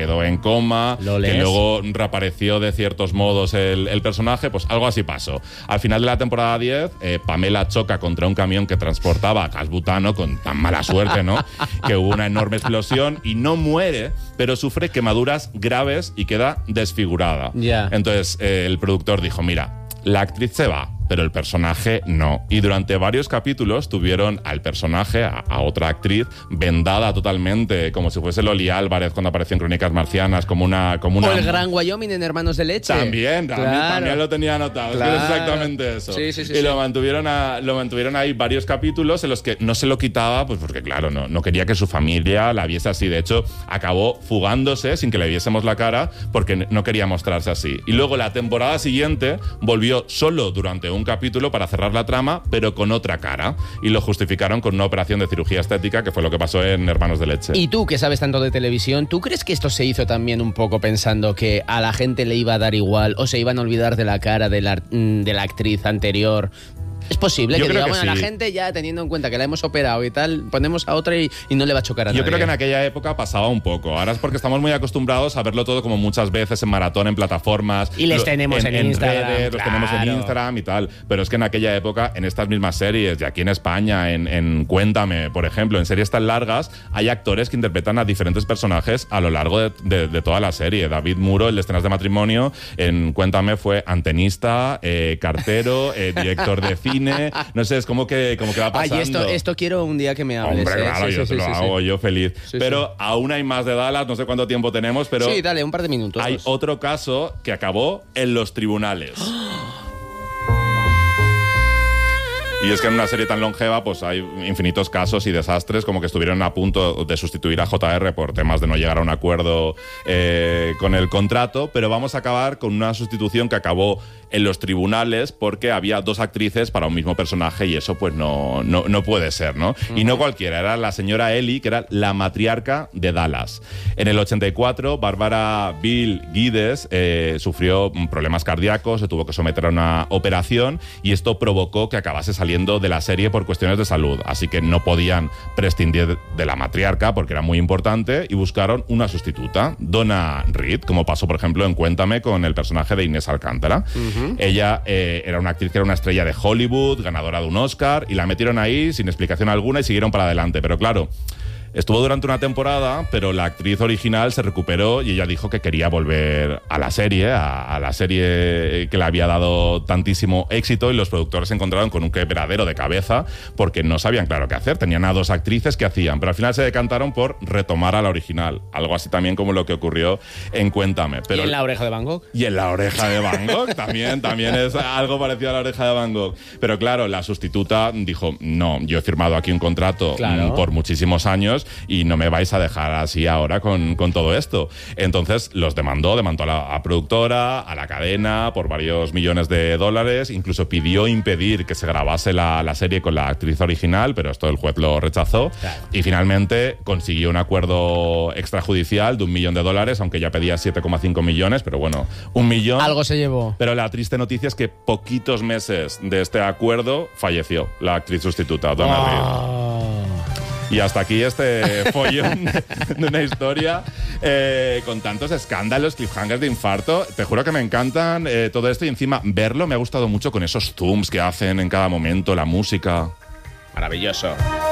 quedó en coma, que luego reapareció de ciertos modos el personaje, pues algo así pasó. Al final de la temporada 10, Pamela choca contra un camión que transportaba gas butano con tan mala suerte, ¿no? Que hubo una enorme explosión y no muere, pero sufre quemaduras graves y queda desfigurada. Entonces el productor dijo, mira, la actriz se va, pero el personaje no. Y durante varios capítulos tuvieron al personaje, a otra actriz, vendada totalmente, como si fuese Loli Álvarez cuando apareció en Crónicas Marcianas, como una... O el Gran Wyoming en Hermanos de Leche. También lo tenía anotado. Claro. Es que es exactamente eso. Sí. Y lo mantuvieron ahí varios capítulos en los que no se lo quitaba, pues porque claro, no quería que su familia la viese así. De hecho, acabó fugándose sin que le viésemos la cara porque no quería mostrarse así. Y luego la temporada siguiente volvió solo durante un capítulo para cerrar la trama, pero con otra cara. Y lo justificaron con una operación de cirugía estética, que fue lo que pasó en Hermanos de Leche. Y tú, que sabes tanto de televisión, ¿tú crees que esto se hizo también un poco pensando que a la gente le iba a dar igual o se iban a olvidar de la cara de la actriz anterior? Es posible que digamos, sí. A la gente ya teniendo en cuenta que la hemos operado y tal, ponemos a otra y no le va a chocar a nadie. Yo creo que en aquella época pasaba un poco. Ahora es porque estamos muy acostumbrados a verlo todo como muchas veces en maratón, en plataformas. Y les tenemos en Instagram. Redes, los tenemos en Instagram y tal. Pero es que en aquella época, en estas mismas series, y aquí en España, en Cuéntame, por ejemplo, en series tan largas, hay actores que interpretan a diferentes personajes a lo largo de toda la serie. David Muro, el de Escenas de Matrimonio, en Cuéntame fue antenista, cartero, director de cine. No sé, es como que va pasando. Ay, esto quiero un día que me hables. Hombre, claro, yo te lo hago yo feliz. Pero aún hay más de Dallas, no sé cuánto tiempo tenemos, pero... Sí, dale, un par de minutos. Hay otro caso que acabó en los tribunales. Y es que en una serie tan longeva pues hay infinitos casos y desastres, como que estuvieron a punto de sustituir a JR por temas de no llegar a un acuerdo con el contrato, pero vamos a acabar con una sustitución que acabó en los tribunales porque había dos actrices para un mismo personaje y eso pues no puede ser, ¿no? Y no cualquiera, era la señora Ellie, que era la matriarca de Dallas. En el 84, Bárbara Bill Guides sufrió problemas cardíacos, se tuvo que someter a una operación y esto provocó que acabase saliendo de la serie por cuestiones de salud, así que no podían prescindir de la matriarca porque era muy importante y buscaron una sustituta, Donna Reed, como pasó por ejemplo en Cuéntame con el personaje de Inés Alcántara. Ella era una actriz que era una estrella de Hollywood, ganadora de un Oscar, y la metieron ahí sin explicación alguna y siguieron para adelante, pero claro, estuvo durante una temporada, pero la actriz original se recuperó y ella dijo que quería volver a la serie, a la serie que le había dado tantísimo éxito, y los productores se encontraron con un quebradero de cabeza porque no sabían claro qué hacer. Tenían a dos actrices que hacían, pero al final se decantaron por retomar a la original. Algo así también como lo que ocurrió en Cuéntame. Pero, ¿y en La Oreja de Van Gogh? Y en La Oreja de Van Gogh también es algo parecido a La Oreja de Van Gogh. Pero claro, la sustituta dijo, no, yo he firmado aquí un contrato por muchísimos años y no me vais a dejar así ahora con todo esto. Entonces los demandó a la productora, a la cadena, por varios millones de dólares, incluso pidió impedir que se grabase la serie con la actriz original, pero esto el juez lo rechazó, y finalmente consiguió un acuerdo extrajudicial de $1 millón, aunque ya pedía 7,5 millones, pero bueno, $1 millón. Algo se llevó. Pero la triste noticia es que poquitos meses de este acuerdo falleció la actriz sustituta, Donna Reed. Y hasta aquí este follón de una historia con tantos escándalos, cliffhangers de infarto. Te juro que me encantan todo esto, y encima verlo me ha gustado mucho con esos zooms que hacen en cada momento, la música. Maravilloso.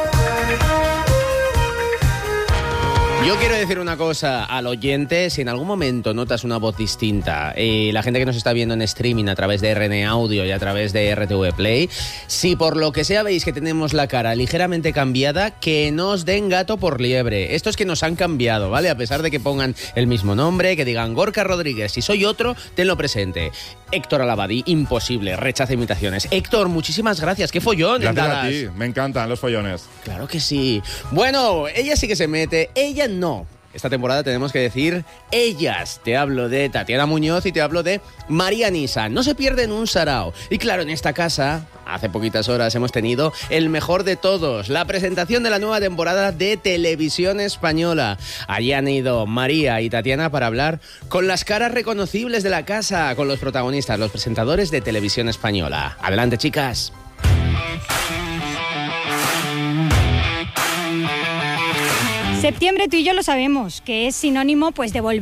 Yo quiero decir una cosa al oyente: si en algún momento notas una voz distinta, la gente que nos está viendo en streaming a través de RN Audio y a través de RTV Play, si por lo que sea veis que tenemos la cara ligeramente cambiada, que no os den gato por liebre. Esto es que nos han cambiado, ¿vale? A pesar de que pongan el mismo nombre, que digan Gorka Rodríguez, si soy otro, tenlo presente. Héctor Alabadi, imposible, rechaza imitaciones. Héctor, muchísimas gracias, qué follón. Gracias a ti, me encantan los follones. Claro que sí. Bueno, ella sí que se mete, ella no. Esta temporada tenemos que decir ellas. Te hablo de Tatiana Muñoz y te hablo de María Nisa. No se pierden un sarao. Y claro, en esta casa, hace poquitas horas hemos tenido el mejor de todos, la presentación de la nueva temporada de Televisión Española. Allí han ido María y Tatiana para hablar con las caras reconocibles de la casa, con los protagonistas, los presentadores de Televisión Española. Adelante, chicas. Septiembre, tú y yo lo sabemos, que es sinónimo pues de volver